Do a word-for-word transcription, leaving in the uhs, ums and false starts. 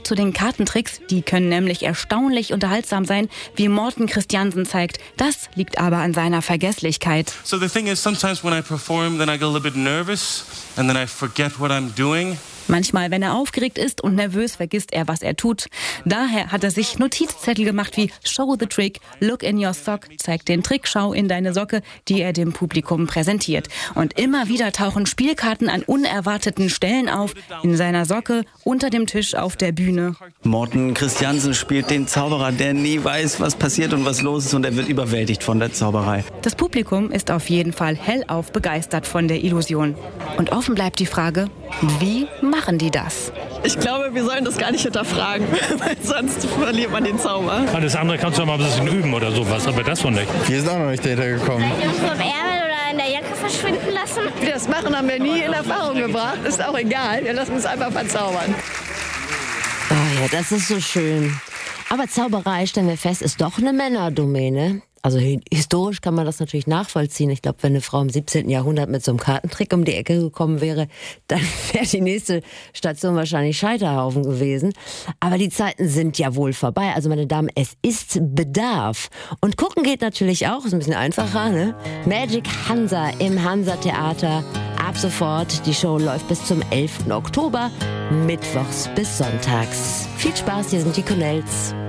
zu den Kartentricks. Die können nämlich erstaunlich unterhaltsam sein, wie Morten Christiansen zeigt. Das liegt aber an seiner Vergesslichkeit. So the thing is, sometimes when I perform, then I get a little bit nervous and then I forget what I'm doing. Manchmal, wenn er aufgeregt ist und nervös, vergisst er, was er tut. Daher hat er sich Notizzettel gemacht wie Show the Trick, Look in your sock, zeig den Trick, schau in deine Socke, die er dem Publikum präsentiert. Und immer wieder tauchen Spielkarten an unerwarteten Stellen auf, in seiner Socke, unter dem Tisch, auf der Bühne. Morten Christiansen spielt den Zauberer, der nie weiß, was passiert und was los ist, und er wird überwältigt von der Zauberei. Das Publikum ist auf jeden Fall hellauf begeistert von der Illusion. Und offen bleibt die Frage, wie machen die das? Ich glaube, wir sollen das gar nicht hinterfragen, weil sonst verliert man den Zauber. Alles andere kannst du ja mal ein bisschen üben oder sowas, aber das von nicht. Wir sind auch noch nicht dahinter gekommen. Irgendwo im Ärmel oder in der Jacke verschwinden lassen. Wie wir das machen, haben wir nie in Erfahrung gebracht. Ist auch egal, wir lassen uns einfach verzaubern. Oh ja, das ist so schön. Aber Zauberei, stellen wir fest, ist doch eine Männerdomäne. Also historisch kann man das natürlich nachvollziehen. Ich glaube, wenn eine Frau im siebzehnten Jahrhundert mit so einem Kartentrick um die Ecke gekommen wäre, dann wäre die nächste Station wahrscheinlich Scheiterhaufen gewesen. Aber die Zeiten sind ja wohl vorbei. Also meine Damen, es ist Bedarf. Und gucken geht natürlich auch, ist ein bisschen einfacher, ne? Magic Hansa im Hansa-Theater. Ab sofort, die Show läuft bis zum elften Oktober, mittwochs bis sonntags. Viel Spaß, hier sind die Connells.